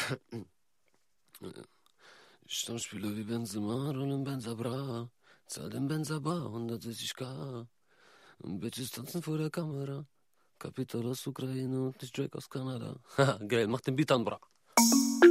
Stammspieler wie Benzema, rollen Benza Bra, zahl den Benza Bar, 160k. Bitches tanzen vor der Kamera. Kapital aus Ukraine und nicht Drake aus Kanada. Haha, geil, mach den Beat an, bra.